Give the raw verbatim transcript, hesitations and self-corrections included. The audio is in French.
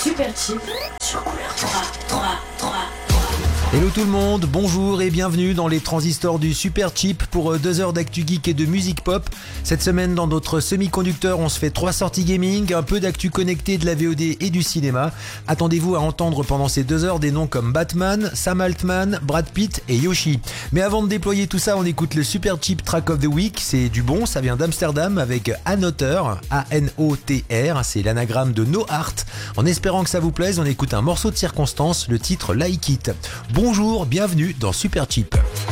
Super Cheap sur Couleur trois, trois, trois. Hello tout le monde, bonjour et bienvenue dans les transistors du Super Cheap pour deux heures d'actu geek et de musique pop. Cette semaine dans notre semi-conducteur, on se fait trois sorties gaming, un peu d'actu connecté, de la V O D et du cinéma. Attendez-vous à entendre pendant ces deux heures des noms comme Batman, Sam Altman, Brad Pitt et Yoshi. Mais avant de déployer tout ça, on écoute le Super Cheap Track of the Week. C'est du bon, ça vient d'Amsterdam avec Anoter, A N O T R, c'est l'anagramme de No Heart. En espérant que ça vous plaise, on écoute un morceau de circonstance, le titre Like It. Bonjour, bienvenue dans Super Cheap.